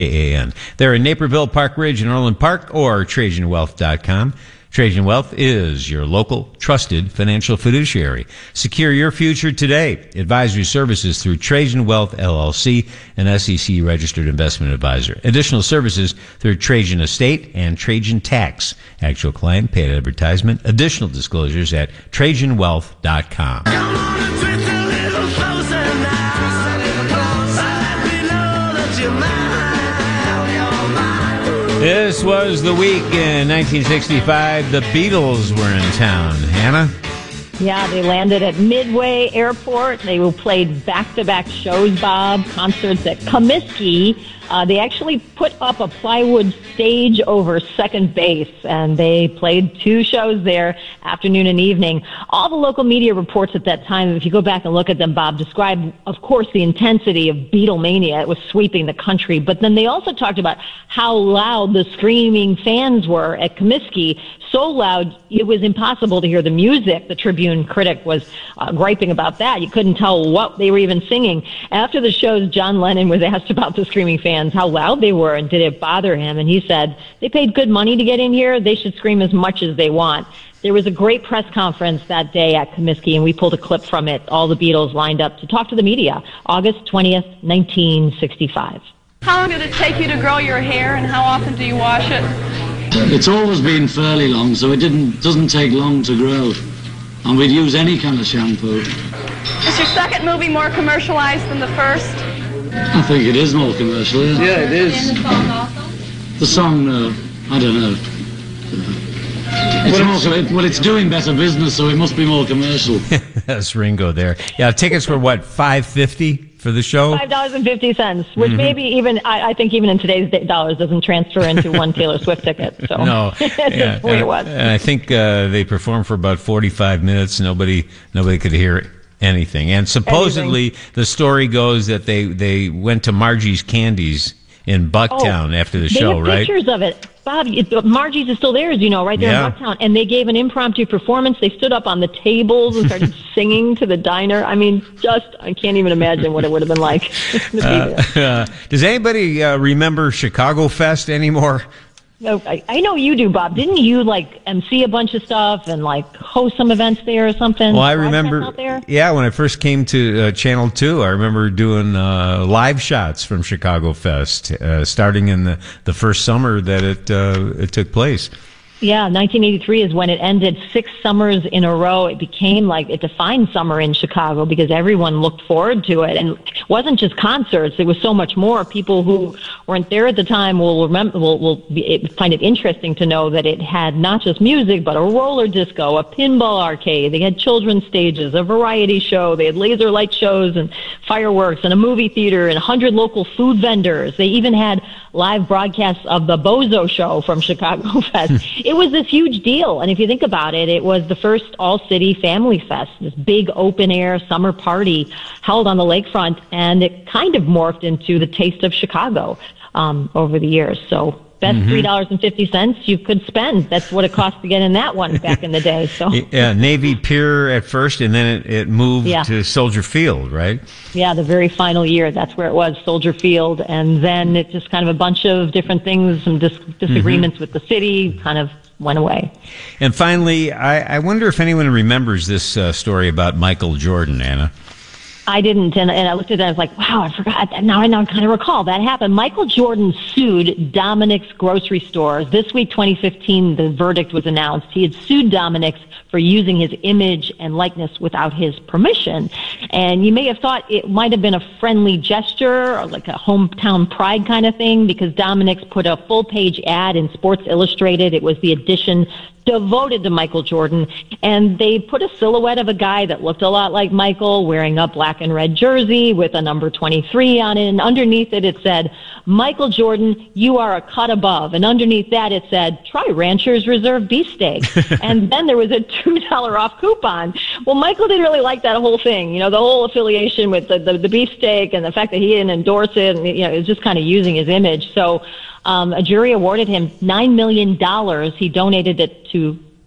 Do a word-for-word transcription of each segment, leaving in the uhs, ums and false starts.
A N. They're in Naperville, Park Ridge, and Orland Park, or Trajan Wealth dot com. Trajan Wealth is your local, trusted financial fiduciary. Secure your future today. Advisory services through Trajan Wealth, L L C, an S E C-registered investment advisor. Additional services through Trajan Estate and Trajan Tax. Actual client, paid advertisement. Additional disclosures at Trajan Wealth dot com. This was the week in nineteen sixty-five. The Beatles were in town. Hannah? Yeah, they landed at Midway Airport. They played back-to-back shows, Bob, concerts at Comiskey. Uh, they actually put up a plywood stage over second base, and they played two shows there, afternoon and evening. All the local media reports at that time, if you go back and look at them, Bob, describe, of course, the intensity of Beatlemania. It was sweeping the country. But then they also talked about how loud the screaming fans were at Comiskey. So loud, it was impossible to hear the music. The Tribune critic was uh, griping about that. You couldn't tell what they were even singing. After the shows, John Lennon was asked about the screaming fans, how loud they were, and did it bother him. And he said, they paid good money to get in here. They should scream as much as they want. There was a great press conference that day at Comiskey, and we pulled a clip from it. All the Beatles lined up to talk to the media. August twentieth, nineteen sixty-five. How long did it take you to grow your hair, and how often do you wash it? It's always been fairly long, so it didn't doesn't take long to grow. And we'd use any kind of shampoo. Is your second movie more commercialized than the first? I think it is more commercial, yeah. Yeah, it is. And the song also? The song, uh, I don't know. It's Well, also, it, well, it's doing better business, so it must be more commercial. That's Ringo there. Yeah, tickets were what, five fifty for the show? five dollars and fifty cents, which Mm-hmm. maybe even, I, I think even in today's dollars doesn't transfer into one Taylor Swift ticket. So No. that's Yeah, the way and, it was. and I think uh, they performed for about forty-five minutes. Nobody nobody could hear anything. And supposedly Anything. the story goes that they, they went to Margie's Candies in Bucktown Oh, after the they show, have right? pictures of it. Bob, it, Margie's is still there, as you know, right there Yeah. in Bucktown. And they gave an impromptu performance. They stood up on the tables and started singing to the diner. I mean, just, I can't even imagine what it would have been like to be there. Uh, does anybody uh, remember Chicago Fest anymore? No, I, I know you do, Bob. Didn't you, like, M C a bunch of stuff and, like, host some events there or something? Well, I Broadcast remember, out there? yeah, when I first came to uh, Channel two, I remember doing uh, live shots from Chicago Fest, uh, starting in the, the first summer that it uh, it took place. Yeah, nineteen eighty-three is when it ended. Six summers in a row. It became like, it defined summer in Chicago because everyone looked forward to it. And it wasn't just concerts. It was so much more. People who weren't there at the time will remember, will, will be, find it interesting to know that it had not just music, but a roller disco, a pinball arcade. They had children's stages, a variety show. They had laser light shows and fireworks and a movie theater and a hundred local food vendors. They even had live broadcasts of the Bozo Show from Chicago Fest. It was this huge deal. And if you think about it, it was the first all-city family fest, this big open-air summer party held on the lakefront, and it kind of morphed into the taste of Chicago um, over the years. So best Mm-hmm. three dollars and fifty cents you could spend. That's what it cost to get in that one back in the day. So Yeah, Navy Pier at first, and then it, it moved Yeah. to Soldier Field, right? yeah, the very final year, that's where it was, Soldier Field. And then it just kind of a bunch of different things, some dis- disagreements with the city, kind of went away. And finally, I, I wonder if anyone remembers this uh, story about Michael Jordan, Anna. I didn't, and, and I looked at it and I was like, wow, I forgot. Now I now kind of recall that happened. Michael Jordan sued Dominic's grocery stores. This week, twenty fifteen, the verdict was announced. He had sued Dominic's for using his image and likeness without his permission. And you may have thought it might have been a friendly gesture or like a hometown pride kind of thing, because Dominic's put a full-page ad in Sports Illustrated. It was the edition devoted to Michael Jordan, and they put a silhouette of a guy that looked a lot like Michael wearing a black and red jersey with a number twenty-three on it, and underneath it it said, Michael Jordan, you are a cut above, and underneath that it said, try Rancher's Reserve beefsteak. And then there was a two dollar off coupon. Well, Michael didn't really like that whole thing, you know, the whole affiliation with the, the, the beefsteak and the fact that he didn't endorse it, and, you know, it was just kind of using his image. So Um, a jury awarded him nine million dollars. He donated it to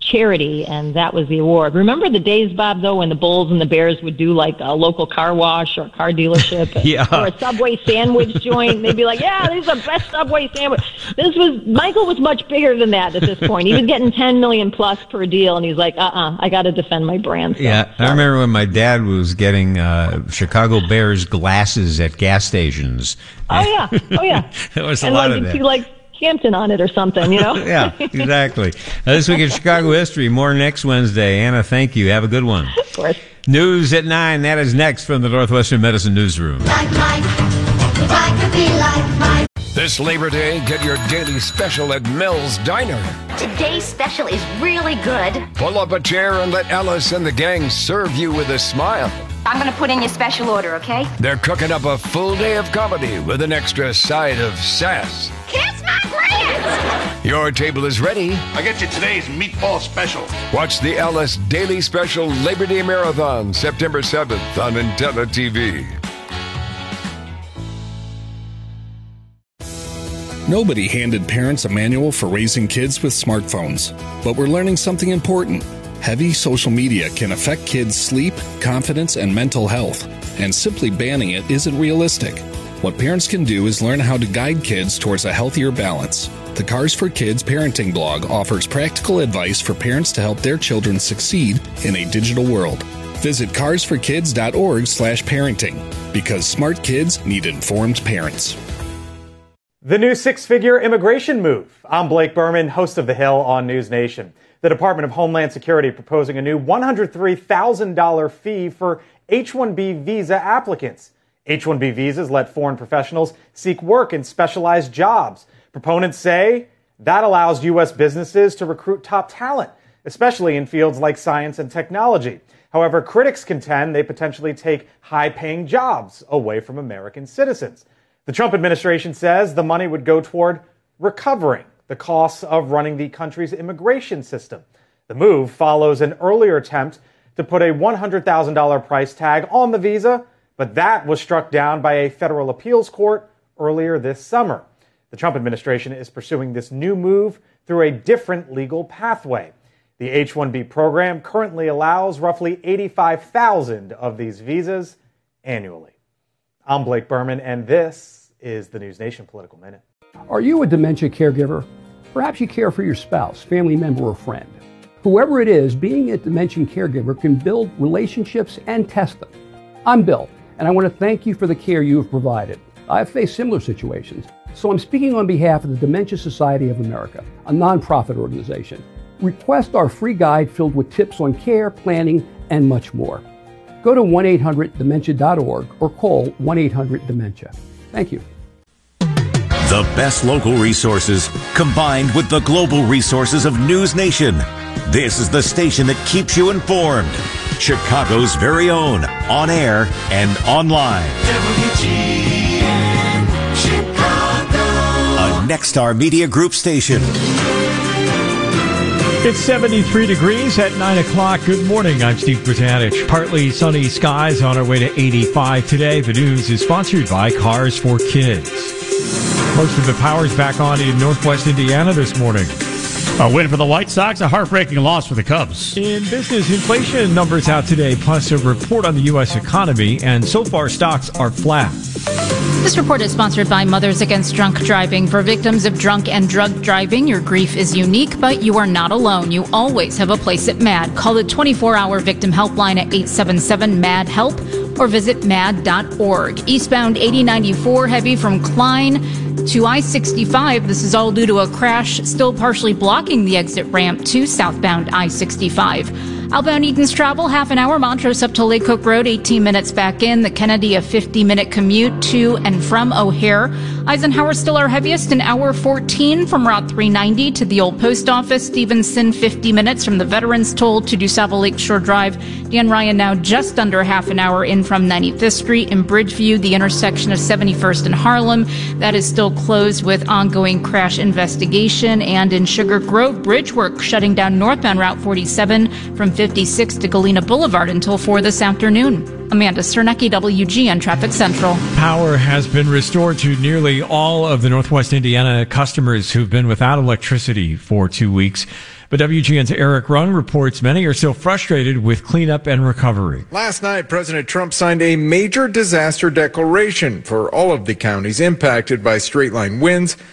charity, and that was the award. Remember the days, Bob, though, when the Bulls and the Bears would do like a local car wash or a car dealership yeah. or a Subway sandwich joint? They'd be like, yeah, this is the best Subway sandwich. This was, Michael was much bigger than that at this point. He was getting ten million plus per deal, and he's like, uh-uh, I got to defend my brand. So, yeah, so. I remember when my dad was getting uh, Chicago Bears glasses at gas stations. Oh, yeah. Oh, yeah. There was a and lot like, of that. see, like, Hampton on it or something, you know? Yeah, exactly. Uh, this week in Chicago history, more next Wednesday. Anna, thank you. Have a good one. Of course. News at nine. That is next from the Northwestern Medicine Newsroom. Like Mike, if I could be like Mike. This Labor Day, get your daily special at Mel's Diner. Today's special is really good. Pull up a chair and let Alice and the gang serve you with a smile. I'm going to put in your special order, okay? They're cooking up a full day of comedy with an extra side of sass. Kiss my grants! Your table is ready. I get you today's meatball special. Watch the Alice Daily Special Labor Day Marathon September seventh on Intella T V. Nobody handed parents a manual for raising kids with smartphones, but we're learning something important. Heavy social media can affect kids' sleep, confidence, and mental health, and simply banning it isn't realistic. What parents can do is learn how to guide kids towards a healthier balance. The Cars for Kids parenting blog offers practical advice for parents to help their children succeed in a digital world. Visit cars for kids dot org slash parenting, because smart kids need informed parents. The new six-figure immigration move. I'm Blake Berman, host of The Hill on News Nation. The Department of Homeland Security proposing a new one hundred three thousand dollars fee for H one B visa applicants. H one B visas let foreign professionals seek work in specialized jobs. Proponents say that allows U S businesses to recruit top talent, especially in fields like science and technology. However, critics contend they potentially take high-paying jobs away from American citizens. The Trump administration says the money would go toward recovering the costs of running the country's immigration system. The move follows an earlier attempt to put a one hundred thousand dollars price tag on the visa, but that was struck down by a federal appeals court earlier this summer. The Trump administration is pursuing this new move through a different legal pathway. The H one B program currently allows roughly eighty-five thousand of these visas annually. I'm Blake Berman, and this is the News Nation Political Minute. Are you a dementia caregiver? Perhaps you care for your spouse, family member, or friend. Whoever it is, being a dementia caregiver can build relationships and test them. I'm Bill, and I want to thank you for the care you have provided. I've faced similar situations, so I'm speaking on behalf of the Dementia Society of America, a nonprofit organization. Request our free guide filled with tips on care, planning, and much more. Go to one eight hundred dementia dot org or call one eight hundred dementia. Thank you. The best local resources combined with the global resources of News Nation. This is the station that keeps you informed. Chicago's very own, on air and online. W G N Chicago. A Nexstar Media Group station. It's seventy-three degrees at nine o'clock. Good morning. I'm Steve Britanich. Partly sunny skies on our way to eighty-five today. The news is sponsored by Cars for Kids. Most of the power's back on in Northwest Indiana this morning. A win for the White Sox, a heartbreaking loss for the Cubs. In business, inflation numbers out today, plus a report on the U S economy, and so far stocks are flat. This report is sponsored by Mothers Against Drunk Driving. For victims of drunk and drug driving, your grief is unique, but you are not alone. You always have a place at MAD. Call the twenty-four hour victim helpline at eight seven seven M A D HELP or visit mad dot org. Eastbound eighty ninety-four heavy from Klein to I sixty-five. This is all due to a crash still partially blocking the exit ramp to southbound I sixty-five. Outbound Eden's travel, half an hour. Montrose up to Lake Cook Road, eighteen minutes back in. The Kennedy, a fifty minute commute to and from O'Hare. Eisenhower still our heaviest, an hour fourteen from Route three ninety to the Old Post Office. Stevenson, fifty minutes from the Veterans Toll to DuSable Lakeshore Drive. Dan Ryan now just under half an hour in from ninety-fifth Street. In Bridgeview, the intersection of seventy-first and Harlem, that is still closed with ongoing crash investigation. And in Sugar Grove, bridge work shutting down northbound Route forty-seven from fifty-six to Galena Boulevard until four this afternoon. Amanda Sternecki, W G N Traffic Central. Power has been restored to nearly all of the Northwest Indiana customers who've been without electricity for two weeks. But W G N's Eric Rung reports many are still frustrated with cleanup and recovery. Last night, President Trump signed a major disaster declaration for all of the counties impacted by straight-line winds